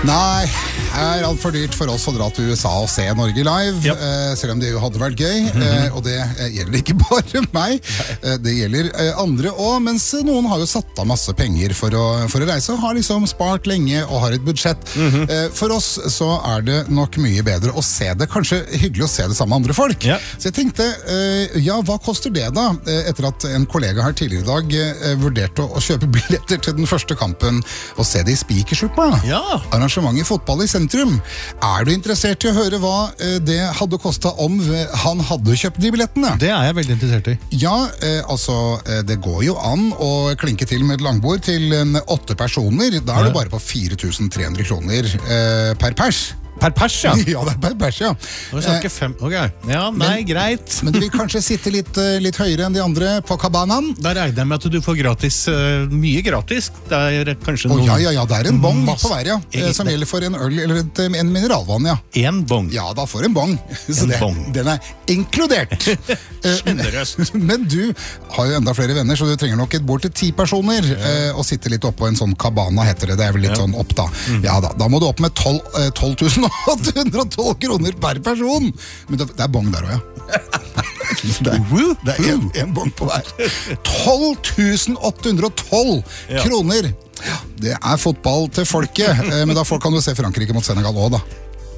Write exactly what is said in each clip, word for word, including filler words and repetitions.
Nei, det er alt for dyrt for oss å dra til U S A og se Norge live, yep. eh, selv om det jo hadde vært gøy, mm-hmm. eh, og det eh, gjelder ikke bare meg, eh, det gjelder eh, andre også, mens noen har jo satt av masse penger for å, for å reise, har liksom spart lenge og har et budsjett. Mm-hmm. eh, for oss så er det nok mye bedre å se det, kanskje hyggelig å se det sammen med andre folk. Yep. Så jeg tenkte, eh, ja, hva koster det da? Eh, etter at en kollega her tidligere i dag eh, vurderte å, å kjøpe billetter til den første kampen og se det i Spikersuppa. Ja. Arrangementet i fotball i sentrum. Er du interessert i å høre hva eh, det hadde kostet om han hadde kjøpt de billettene? Det er jeg veldig interessert i. Ja, eh, altså, eh, det går jo an å klinke til med et langbord til en åtte personer. Da er det bare på fire tusen tre hundre kroner eh, per pers. Per pers, ja? Ja, det er per pers, ja. Nå snakker fem, ok. Ja, nei, men, greit. Men du vil kanskje sitte litt, litt høyere enn de andre på Cabanaen? Da regner jeg med at du får gratis, uh, mye gratis. Det er kanskje oh, noen... Ja, ja, ja, det er en bong på hver, ja. Egentlig. Som gjelder for en øl eller et, en mineralvann, ja. En bong? Ja, da får en bong. Så en det, bong. Den er inkludert. Generøst. Men du har jo enda flere venner, så du trenger nok et bord til ti personer, ja. Og sitte litt oppe på en sånn Cabana, heter det. Det er vel litt ja. Sånn opp, da. Mm. Ja, da, da må du opp med tolv tusen åtte hundre og tolv kroner per person. Men det, det er bong der også, ja. Det er, det er en, en bong på hver. tolv tusen åtte hundre og tolv ja. Kroner. Ja, det er fotball til folket. Men da kan du se Frankrike mot Senegal også, da.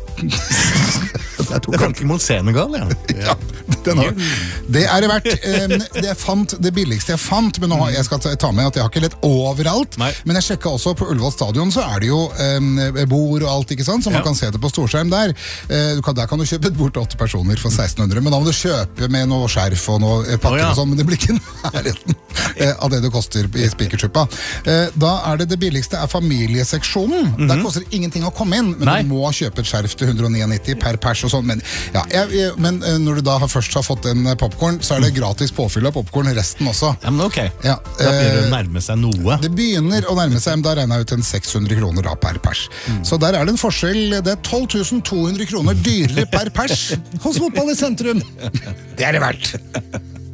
Det er Frankrike mot Senegal, ja. Ja, den har, det er det verdt. Det, jeg fant, det billigste jeg fant, men nå har, jeg skal ta med at jeg har ikke lett overalt. Nei. Men jeg sjekket også på Ullevål stadion, så er det jo um, bord og alt, ikke sant? Så man ja. Kan se det på storskjerm der. Uh, kan, der kan du kjøpe et bord til åtte personer for seksten hundre, men da må du kjøpe med noe skjerf og noe pakker oh, ja. Og sånn, men det blir ikke nærheten uh, av det det koster i Spikersuppa. Uh, da er det det billigste er familieseksjonen. Mm-hmm. Der koster det ingenting å komme inn, men Nei. Du må kjøpe et skjerf til hundre og nittini per pers og sånn. Men, ja, jeg, jeg, men når du da har først har fått en popcorn, så er det gratis påfyll av popcorn resten også. Ja, men ok. Ja, da begynner det å nærme seg noe. Det begynner å nærme seg, men da regner jeg ut en seks hundre kroner da per pers. Mm. Så der er det en forskjell. Det er tolv tusen to hundre kroner dyrere per pers hos fotball i sentrum. Det er det verdt.